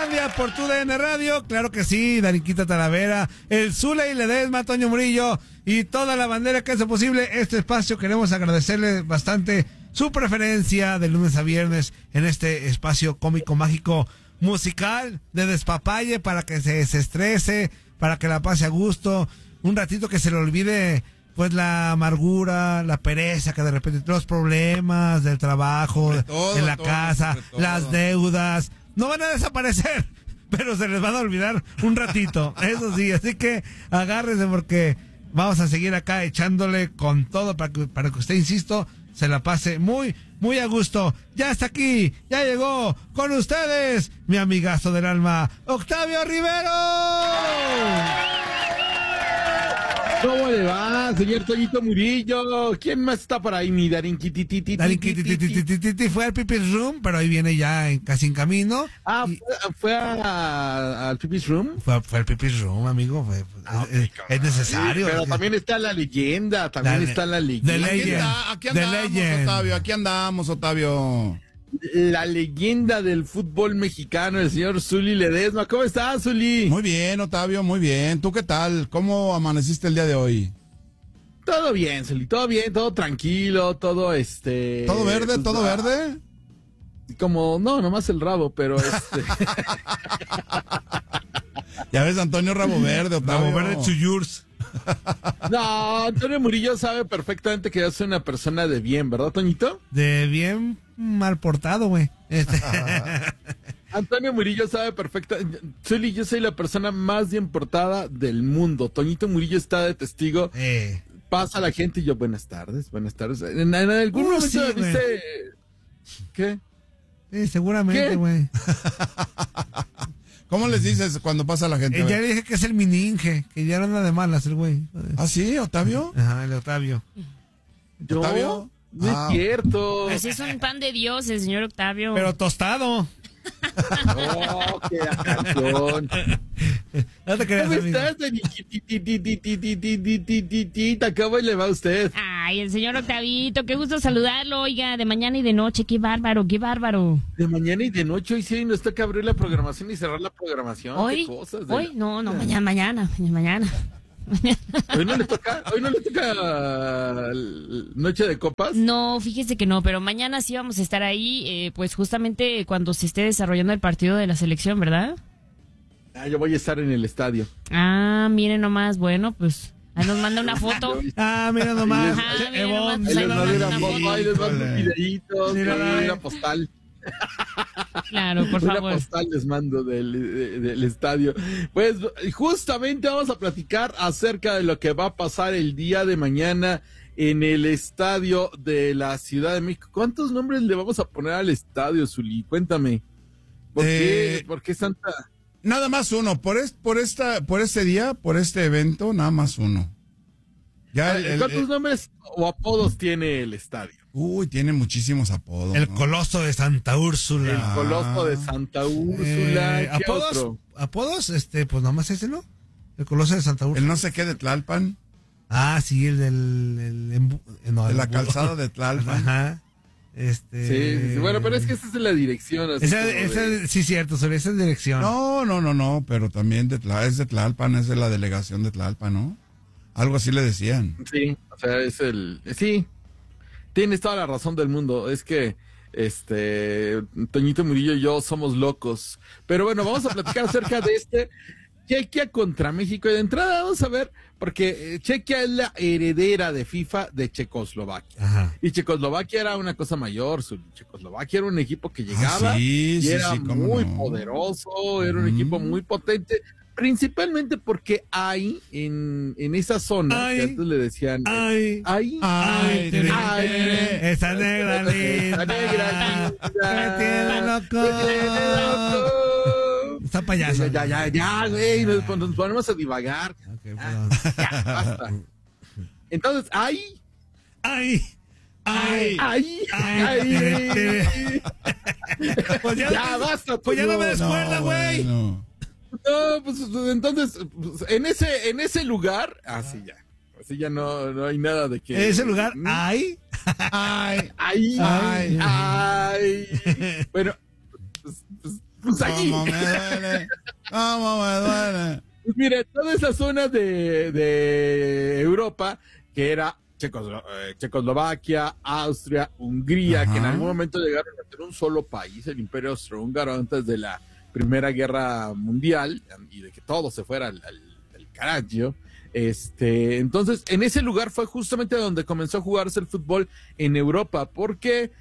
Inutilandia por TUDN Radio, claro que sí, Darinquita Talavera, el Zule y Ledesma, Toño Murillo y toda la bandera que hace posible este espacio. Queremos agradecerle bastante su preferencia de lunes a viernes en este espacio cómico, mágico, musical, de despapalle, para que se desestrese, para que la pase a gusto, un ratito que se le olvide pues la amargura, la pereza, que de repente los problemas del trabajo, en la casa, las deudas, no van a desaparecer, pero se les van a olvidar un ratito, eso sí, así que agárrense porque vamos a seguir acá echándole con todo para que usted, insisto, se la pase muy, muy a gusto. Ya está aquí, ya llegó con ustedes, mi amigazo del alma, Octavio Rivero. ¿Cómo le va, señor Toñito Murillo? ¿Quién más está por ahí, mi Darinquititititi? Darinquititititi fue al Pipis Room, pero ahí viene ya casi en camino. Ah, ¿fue al Pipis Room? Fue al Pipis Room, amigo. Es necesario. Sí, pero también está la leyenda, está la leyenda. Aquí andamos, Octavio, aquí andamos, Octavio. La leyenda del fútbol mexicano, el señor Zuli Ledesma. ¿Cómo estás, Zuli? Muy bien, Octavio, muy bien. ¿Tú qué tal? ¿Cómo amaneciste el día de hoy? Todo bien, Zuli, todo bien, todo tranquilo, todo ¿Todo verde, todo verde? Como, no, nomás el rabo, pero Ya ves, Antonio Rabo Verde, Octavio. Rabo Verde to yours. No, Antonio Murillo sabe perfectamente que yo soy una persona de bien, ¿verdad, Toñito? De bien mal portado, güey. Antonio Murillo sabe perfectamente. Zuli, yo soy la persona más bien portada del mundo. Toñito Murillo está de testigo. Pasa la gente y yo, buenas tardes, buenas tardes. En algún momento sí, viste. ¿Qué? Sí, seguramente, güey. ¿Cómo les dices cuando pasa la gente? Ya le dije que es el mininge, que ya no anda de malas el güey. ¿Ah, sí, Octavio? Ajá, el Octavio. ¿Yo? ¿Octavio? No es cierto. Pues es un pan de Dios el señor Octavio. Pero tostado. Oh, qué canción. No te creas, ¿Cómo amigo. estás, ¿Cómo le va a usted? Ay, el señor Octavito, qué gusto saludarlo, oiga, de mañana y de noche, qué bárbaro, qué bárbaro. De mañana y de noche, hoy sí nos toca abrir la programación y cerrar la programación. Hoy, ¿Qué cosas hoy, no, mañana. ¿Hoy no le toca noche de copas? No, fíjese que no, pero mañana sí vamos a estar ahí, pues justamente cuando se esté desarrollando el partido de la selección, ¿verdad? Yo voy a estar en el estadio. Ah, miren nomás, bueno, pues ahí nos manda una foto. Mira nomás. Ajá, mira nomás, Ahí pues, les mando una foto. foto, ahí les mando un videíto, una postal. Claro, por favor. Una postal les mando del estadio. Pues justamente vamos a platicar acerca de lo que va a pasar el día de mañana en el estadio de la Ciudad de México. ¿Cuántos nombres le vamos a poner al estadio, Zuli? Cuéntame. ¿Por qué Santa? Nada más uno. Por este día, por este evento, nada más uno. ¿Cuántos nombres o apodos tiene el estadio? Uy, tiene muchísimos apodos. El Coloso de Santa Úrsula. El Coloso de Santa Úrsula. ¿Qué otro? ¿Apodos? Pues nomás ese, ¿no? El Coloso de Santa Úrsula. El no sé qué de Tlalpan. Ah, sí, el de la calzada de Tlalpan. Ajá. Sí, bueno, pero es que esa es la dirección. Sí, cierto, sobre esa dirección. No, pero también es de Tlalpan, es de la delegación de Tlalpan, ¿no? Algo así le decían. Sí, o sea, sí, tienes toda la razón del mundo, es que Toñito Murillo y yo somos locos. Pero bueno, vamos a platicar acerca de Chequia contra México. Y de entrada vamos a ver, porque Chequia es la heredera de FIFA de Checoslovaquia. Ajá. Y Checoslovaquia era una cosa mayor. Checoslovaquia era un equipo que llegaba y era muy poderoso, era un equipo muy potente. Principalmente porque hay en esa zona, que antes le decían, esa negra linda, me tiene loco. Está payaso. Ya, güey, nos ponemos a divagar. Okay, perdón. Ya, basta. Entonces, Pues ya basta. Pues ya no me descuerda, güey. No, pues entonces, en ese lugar, así ya no hay nada de que. En ese lugar, Bueno, pues allí. ¿Cómo me duele? ¿Cómo me duele? Pues mire, toda esa zona de Europa, que era Checoslovaquia, Austria, Hungría, Ajá. que en algún momento llegaron a ser un solo país, el Imperio Austrohúngaro, antes de la Primera Guerra Mundial, y de que todo se fuera al carajo. Entonces, en ese lugar fue justamente donde comenzó a jugarse el fútbol en Europa, porque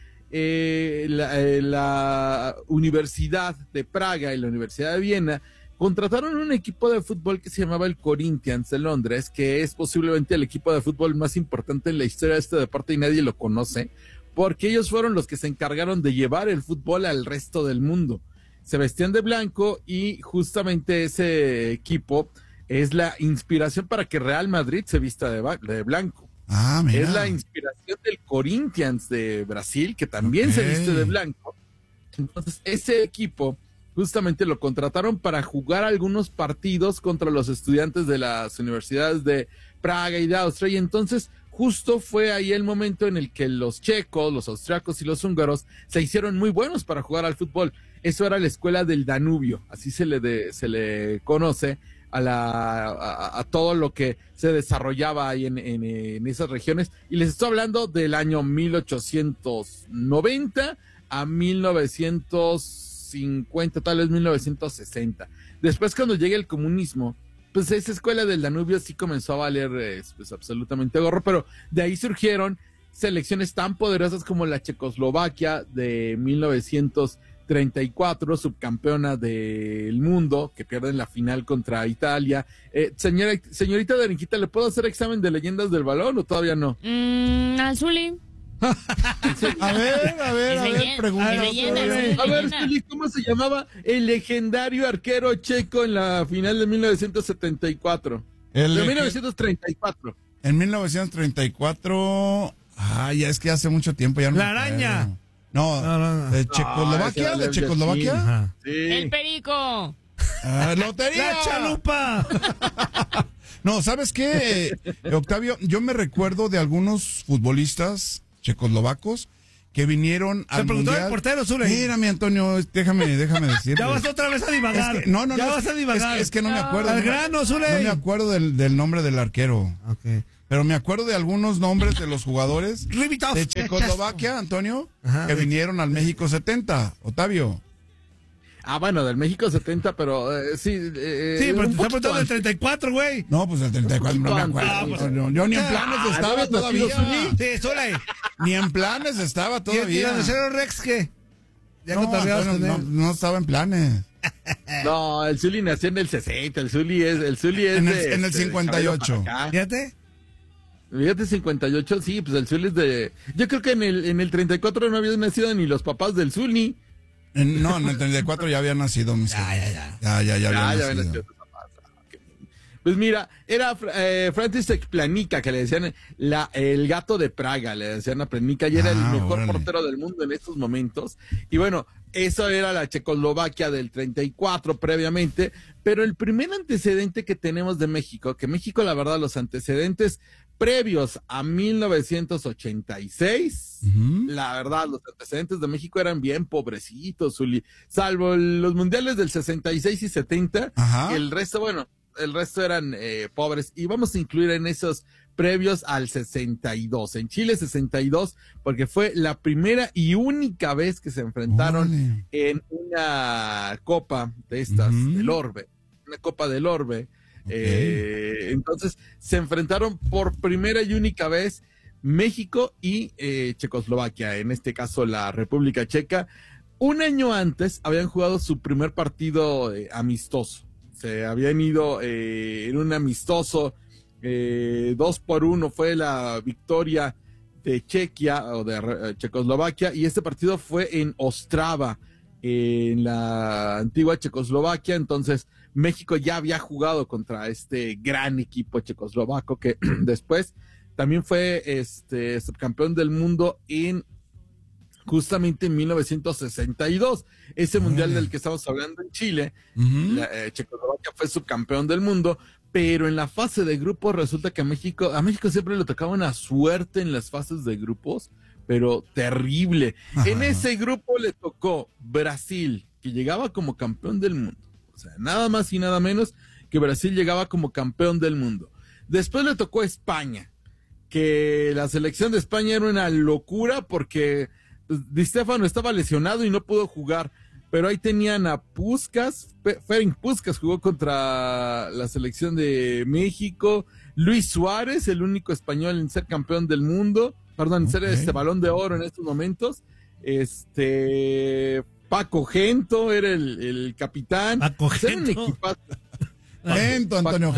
la Universidad de Praga y la Universidad de Viena contrataron un equipo de fútbol que se llamaba el Corinthians de Londres, que es posiblemente el equipo de fútbol más importante en la historia de este deporte y nadie lo conoce, porque ellos fueron los que se encargaron de llevar el fútbol al resto del mundo. Se vestían de blanco y justamente ese equipo es la inspiración para que Real Madrid se vista de blanco. Ah, mira. Es la inspiración del Corinthians de Brasil, que también se viste de blanco. Entonces, ese equipo justamente lo contrataron para jugar algunos partidos contra los estudiantes de las universidades de Praga y de Austria, y entonces justo fue ahí el momento en el que los checos, los austriacos y los húngaros se hicieron muy buenos para jugar al fútbol. Eso era la escuela del Danubio, así se le conoce a todo lo que se desarrollaba ahí en esas regiones, y les estoy hablando del año 1890 a 1950, tal vez 1960. Después, cuando llega el comunismo, pues esa escuela del Danubio sí comenzó a valer pues absolutamente gorro, pero de ahí surgieron selecciones tan poderosas como la Checoslovaquia de 1934, subcampeona del mundo, que pierde en la final contra Italia. Señorita Darinquita, ¿le puedo hacer examen de leyendas del balón o todavía no? Anzuli. A ver, pregunta. A ver, Zuli, ¿cómo se llamaba el legendario arquero checo en la final de 1974? De 1934. En 1934... ya es que hace mucho tiempo ya no. La araña. No, de Checoslovaquia, de Checoslovaquia. Ajá. Sí. El perico. ¡Lotería! ¡La chalupa! No, ¿sabes qué, Octavio? Yo me recuerdo de algunos futbolistas checoslovacos que vinieron Se al preguntó mundial. el portero, Zule. Mírame, Antonio, déjame decirte. Ya vas otra vez a divagar. Es que, no, Ya vas a divagar. Es que no me acuerdo. Al grano, Zule. No me acuerdo del nombre del arquero. Ok. Pero me acuerdo de algunos nombres de los jugadores Ribitov. de Checoslovaquia, Antonio, Ajá. que vinieron al México 70. Octavio. Bueno, del México 70, pero sí. Sí, pero te está preguntando del 34, güey. No, pues el 34 no me acuerdo. Ah, pues, Yo ni en planes ¿no estaba habías todavía. nacido, Zuli? Sí, Zule. Ni en planes estaba ¿Y el todavía. tiranosaurio Rex qué? Ya No, cotorreabas Antonio, con él. no estaba en planes. No, el Zuli nació en el 60, el Zuli es En el 58. Fíjate. Fíjate, 58, sí, pues el Zuli es de... Yo creo que en el 34 no habían nacido ni los papás del Zuli. No, en el 34 ya había nacido. Ya había nacido. nacido tus papás. Qué bien. Pues mira, era Francis Planica, que le decían el gato de Praga, le decían a Planica, y era el mejor órale. portero del mundo en estos momentos. Y bueno, eso era la Checoslovaquia del 34 previamente, pero el primer antecedente que tenemos de México, que México, la verdad, los antecedentes previos a 1986, la verdad, los antecedentes de México eran bien pobrecitos, Zuli, salvo los mundiales del 66 y 70, Ajá. el resto eran pobres, y vamos a incluir en esos previos al 62, en Chile 62, porque fue la primera y única vez que se enfrentaron Órale. en una copa de estas, del Orbe, una copa del Orbe. Entonces se enfrentaron por primera y única vez México y Checoslovaquia, en este caso la República Checa. Un año antes habían jugado su primer partido amistoso. Se habían ido en un amistoso 2-1, fue la victoria de Chequia o de Checoslovaquia, y este partido fue en Ostrava, en la antigua Checoslovaquia. Entonces México ya había jugado contra este gran equipo checoslovaco, que después también fue subcampeón del mundo justamente en 1962, ese mundial del que estamos hablando en Chile. Checoslovaquia fue subcampeón del mundo, pero en la fase de grupos resulta que a México siempre le tocaba una suerte en las fases de grupos, pero terrible. En ese grupo le tocó Brasil, que porque llegaba como campeón del mundo. O sea, nada más y nada menos que Brasil llegaba como campeón del mundo. Después le tocó a España, que la selección de España era una locura porque Di Stéfano estaba lesionado y no pudo jugar, pero ahí tenían a Puskás, Ferenc Puskás jugó contra la selección de México, Luis Suárez, el único español en ser campeón del mundo, en ser Balón de Oro en estos momentos, Paco Gento era el capitán. Paco Gento. Antonio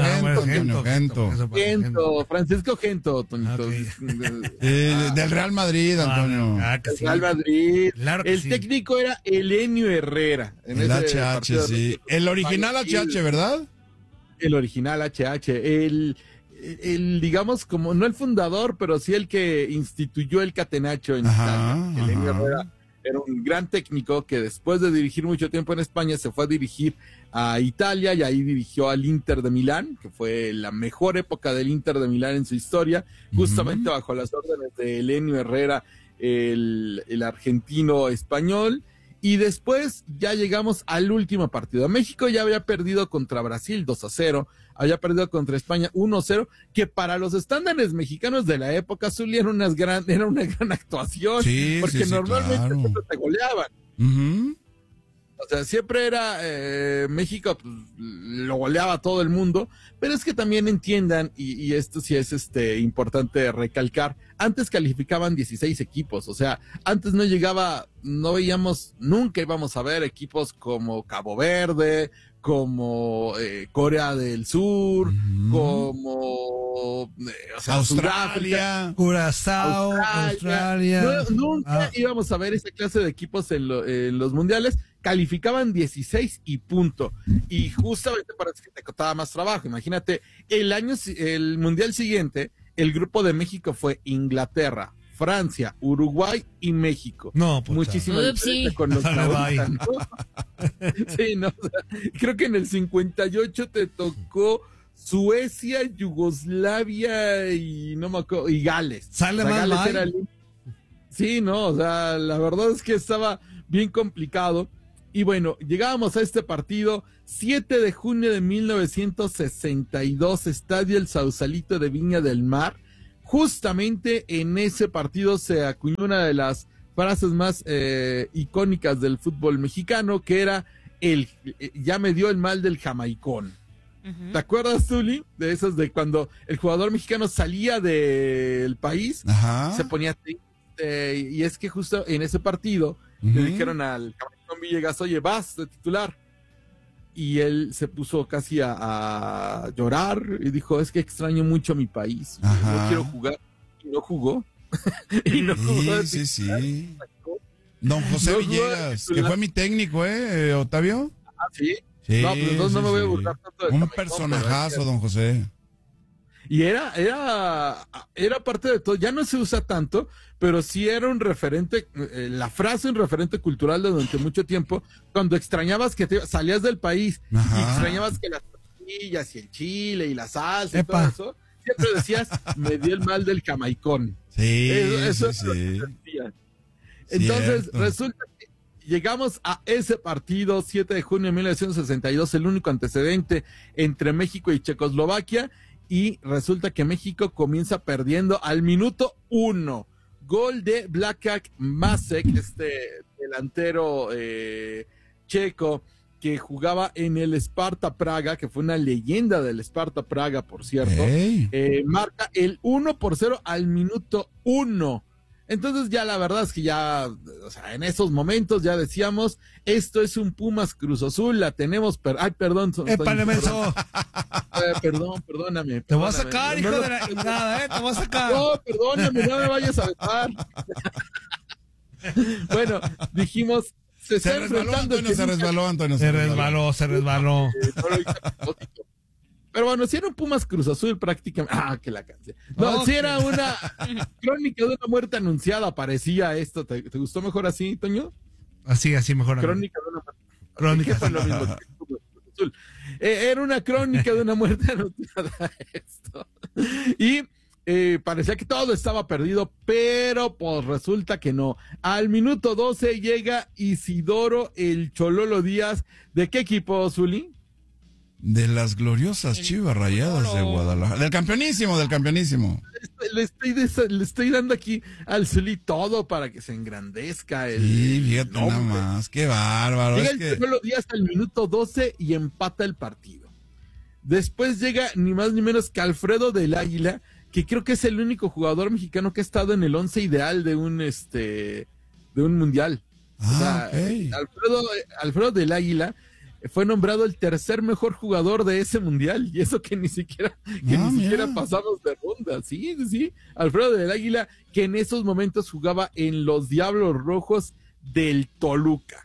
Gento, Francisco Gento, Toñito. Okay. Del Real Madrid, Antonio. Sí. Real Madrid. Claro que el técnico era Elenio Herrera. En el HH, sí. El original HH, ¿verdad? El original HH. El digamos, como no el fundador, pero sí el que instituyó el catenacho en Italia. Elenio Herrera era un gran técnico que después de dirigir mucho tiempo en España se fue a dirigir a Italia y ahí dirigió al Inter de Milán, que fue la mejor época del Inter de Milán en su historia, justamente bajo las órdenes de Elenio Herrera, el argentino español. Y después ya llegamos al último partido. México ya había perdido contra Brasil 2-0, había perdido contra España 1-0, que para los estándares mexicanos de la época, Zuli, era una gran actuación, porque normalmente siempre te goleaban. O sea, siempre era México, pues, lo goleaba a todo el mundo, pero es que también entiendan, y esto sí es importante recalcar, antes calificaban 16 equipos, o sea, antes no veíamos, nunca íbamos a ver equipos como Cabo Verde, como Corea del Sur, como Australia, Curazao, Australia. Nunca íbamos a ver esa clase de equipos en los mundiales. Calificaban 16 y punto. Y justamente parece que te costaba más trabajo. Imagínate, el mundial siguiente, el grupo de México fue Inglaterra, Francia, Uruguay y México. No, pues. Muchísimo con los ahorita, ¿no? Sí, no, o sea, creo que en el 58 te tocó Suecia, Yugoslavia y no me acuerdo, y Gales. Sale más mal. Sí, no, o sea, la verdad es que estaba bien complicado. Y bueno, llegábamos a este partido, 7 de junio de 1962, Estadio El Sausalito de Viña del Mar. Justamente en ese partido se acuñó una de las frases más icónicas del fútbol mexicano, que era ya me dio el mal del jamaicón. ¿Te acuerdas, Zuli? De esas de cuando el jugador mexicano salía del país, se ponía triste, y es que justo en ese partido le dijeron al Jamaicón Villegas, oye, vas de titular. Y él se puso casi a llorar y dijo, es que extraño mucho a mi país, no quiero jugar. Y no jugó. Y no jugó. Sí. Don José Villegas, que fue mi técnico, Octavio. Sí. Sí, no, pues entonces no me voy a burlar tanto de un personajazo, don José. Y era parte de todo, ya no se usa tanto, pero sí era un referente, la frase un referente cultural durante mucho tiempo, cuando extrañabas que salías del país y extrañabas que las tortillas y el chile y la salsa y todo eso, siempre decías, me dio el mal del jamaicón. Sí, eso es lo que decía. Entonces, resulta que llegamos a ese partido, 7 de junio de 1962, el único antecedente entre México y Checoslovaquia, y resulta que México comienza perdiendo al minuto 1. Gol de Blacak Masek, delantero checo que jugaba en el Sparta Praga, que fue una leyenda del Sparta Praga, por cierto. Marca el 1-0 al minuto 1. Entonces ya la verdad es que ya, o sea, en esos momentos ya decíamos, esto es un Pumas Cruz Azul, la tenemos, perdón. Perdóname. Te voy a sacar, hijo de la chingada, te voy a sacar. No, perdóname, no me vayas a vetar. Bueno, dijimos, se resbaló, Antonio. Se resbaló. Pero bueno, si era un Pumas Cruz Azul prácticamente. Que la cansé. No, si era una crónica de una muerte anunciada, parecía esto. ¿Te gustó mejor así, Toño? Así mejor. Crónica de una muerte. Crónica. Fue lo mismo que Pumas Cruz Azul. Era una crónica de una muerte anunciada esto. Y parecía que todo estaba perdido, pero pues resulta que no. Al minuto 12 llega Isidoro el Chololo Díaz. ¿De qué equipo, Zuli? De las gloriosas Chivas Rayadas de Guadalajara. Del campeonísimo. Le estoy dando aquí al Zuli todo para que se engrandezca. Sí, fíjate nada más. Qué bárbaro. Llega el Chololo Díaz al minuto 12 y empata el partido. Después llega ni más ni menos que Alfredo del Águila, que creo que es el único jugador mexicano que ha estado en el 11 ideal de un mundial. Okay. Alfredo del Águila fue nombrado el tercer mejor jugador de ese mundial, y eso que ni siquiera pasamos de ronda. Sí. Alfredo del Águila, que en esos momentos jugaba en los Diablos Rojos del Toluca.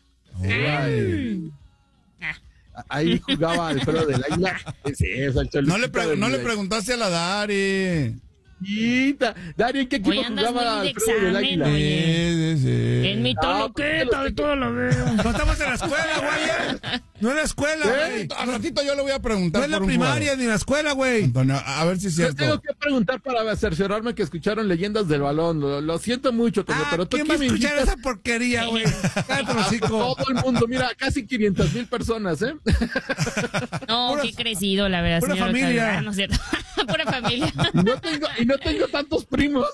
Ahí jugaba Alfredo del Águila. Sí, no le preguntaste a la Dari. Dari, ¿en qué equipo jugaba Alfredo del Águila? Sí. En mi Toluqueta de toda la vida. No estamos en la escuela, güey. No en la escuela, güey. Al ratito yo le voy a preguntar. No en la primaria ni en la escuela, güey. Antonio, a ver si es cierto. Tengo que preguntar para cerciorarme que escucharon Leyendas del Balón. Lo siento mucho, Toño, pero tú ¿quién va a escuchar esa porquería, güey? Todo el mundo, mira, casi 500,000 personas, ¿eh? No, qué crecido, la verdad, pura señor familia. Octavio, ¿no es cierto? Pura familia. Y no tengo tantos primos.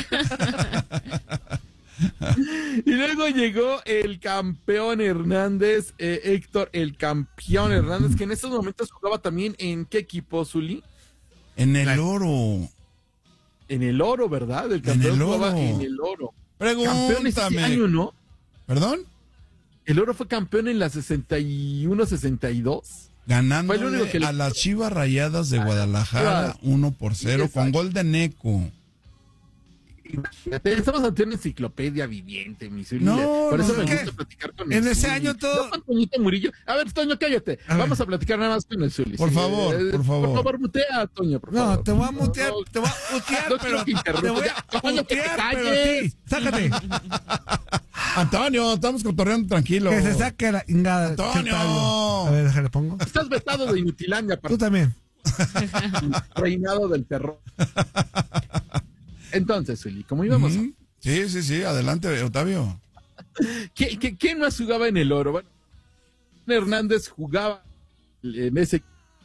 Y luego llegó el campeón Hernández, Héctor, el campeón Hernández, que en estos momentos jugaba también ¿en qué equipo, Zuli? En el Oro. En el Oro, ¿verdad? El campeón jugaba en el Oro. Pregúntame. Ese año, ¿no? ¿Perdón? El Oro fue campeón en la 61-62. Ganándole a las Chivas Rayadas de Guadalajara 1-0 con gol de Neco. Imagínate, estamos ante una enciclopedia viviente, mi Zuli. No, por eso no, me ¿qué? gusta platicar con En el ese Zuli. año todo- No con Toñito Murillo. A ver, Toño, cállate. Vamos a platicar nada más con el Zuli. Por favor. Por favor, mutea, Toño, por favor. No, te voy a mutear, No, te voy a mutear, no pero quiero que interrumpas. te voy Ya, a Toño, que te mutear, pero calles. sí. Sácate. Antonio, estamos cotorreando tranquilo. Que se saque la ingada. Antonio. A ver, déjale, pongo. Estás vetado de Inutilandia, Tú también. reinado del terror. Entonces, Zuli, como íbamos, Sí, adelante, Octavio. ¿quién más jugaba en el Oro? Bueno, Hernández jugaba en ese...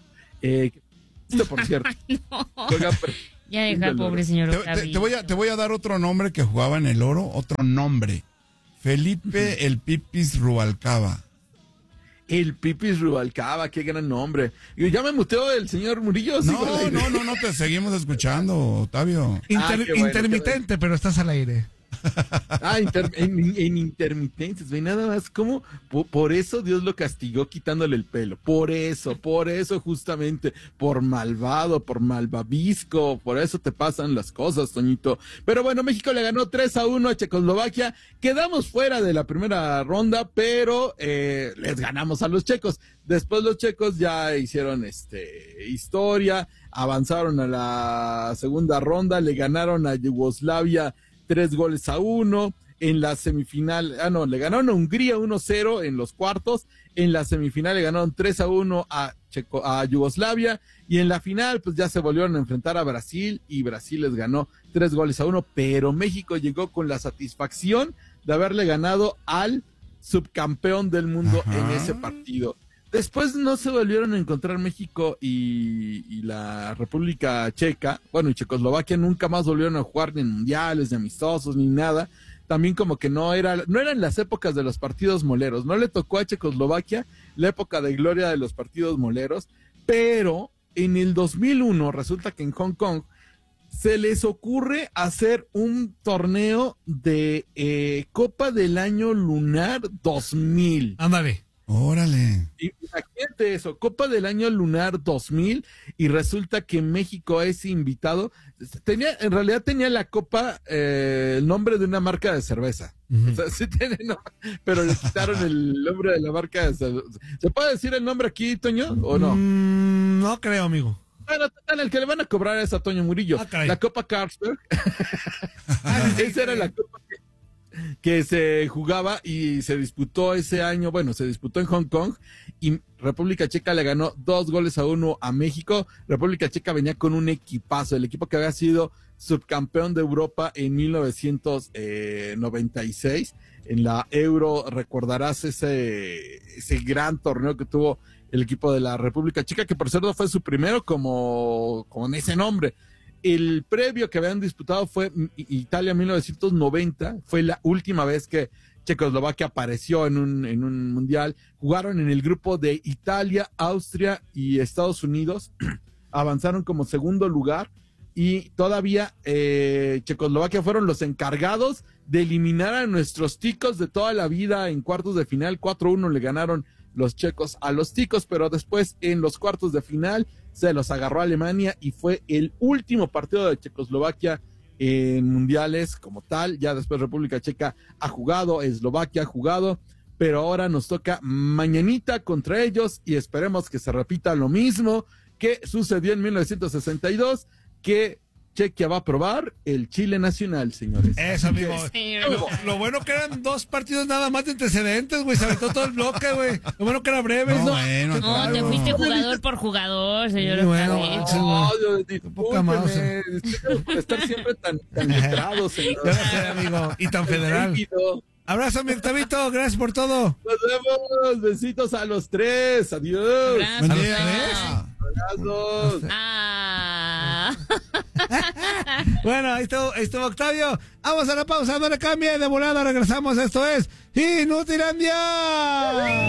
por cierto. Juega Ya deja al pobre señor Octavio. Te voy a dar otro nombre que jugaba en el Oro, otro nombre. Felipe el Pipis Rubalcaba. El Pipis Rubalcaba, qué gran nombre. Y ya me muteó el señor Murillo. No, te seguimos escuchando, Octavio. qué bueno, Intermitente, pero estás al aire. En intermitentes, ve nada más como por eso Dios lo castigó quitándole el pelo, por eso justamente, por malvado, por malvavisco, por eso te pasan las cosas, Toñito. Pero bueno, México le ganó 3-1 a Checoslovaquia, quedamos fuera de la primera ronda, pero les ganamos a los checos. Después los checos ya hicieron historia, avanzaron a la segunda ronda, le ganaron a Yugoslavia 3-1 en la semifinal. Le ganaron a Hungría 1-0 en los cuartos. En la semifinal le ganaron 3-1 a Yugoslavia. Y en la final, pues ya se volvieron a enfrentar a Brasil y Brasil les ganó 3-1. Pero México llegó con la satisfacción de haberle ganado al subcampeón del mundo en ese partido. Después no se volvieron a encontrar México y la República Checa, y Checoslovaquia nunca más volvieron a jugar ni en mundiales, ni amistosos, ni nada. También como que no eran las épocas de los partidos moleros. No le tocó a Checoslovaquia la época de gloria de los partidos moleros, pero en el 2001 resulta que en Hong Kong se les ocurre hacer un torneo de Copa del Año Lunar 2000. Ándale. Órale. Imagínate eso, Copa del Año Lunar 2000, y resulta que México es invitado. En realidad tenía la copa el nombre de una marca de cerveza. O sea, sí tiene nombre, pero le quitaron el nombre de la marca de cerveza. ¿Se puede decir el nombre aquí, Toño, o no? No creo, amigo. Bueno, el que le van a cobrar es a Toño Murillo. La Copa Carlsberg. Esa era la copa que se jugaba y se disputó ese año, se disputó en Hong Kong, y República Checa le ganó 2-1 a México. República Checa venía con un equipazo, el equipo que había sido subcampeón de Europa en 1996. En la Euro recordarás ese gran torneo que tuvo el equipo de la República Checa, que por cierto fue su primero con ese nombre. El previo que habían disputado fue Italia 1990, fue la última vez que Checoslovaquia apareció en un mundial. Jugaron en el grupo de Italia, Austria y Estados Unidos. Avanzaron como segundo lugar y todavía Checoslovaquia fueron los encargados de eliminar a nuestros ticos de toda la vida en cuartos de final. 4-1 le ganaron los checos a los ticos, pero después en los cuartos de final se los agarró Alemania y fue el último partido de Checoslovaquia en mundiales como tal. Ya después República Checa ha jugado, Eslovaquia ha jugado, pero ahora nos toca mañanita contra ellos y esperemos que se repita lo mismo que sucedió en 1962, que Chequia va a probar el Chile nacional, señores. Eso, amigo. Sí, Lo bueno que eran 2 partidos nada más de antecedentes, güey. Se aventó todo el bloque, güey. Lo bueno que era breve, No, ¿no? bueno, no, claro. te fuiste jugador por jugador, señor. Sí, bueno, Octavio. sí, güey. Poca mouse. por estar siempre tan letrado, señor. Gracias, amigo. Y tan federal. Líquido. Abrazo, mi Octavito. Gracias por todo. Nos vemos. Besitos a los 3. Adiós. Gracias. Buen ¿A los día. Abrazos. Ah. Bueno, ahí estuvo Octavio. Vamos a la pausa, no le cambie. De volada regresamos. Esto es Inutilandia.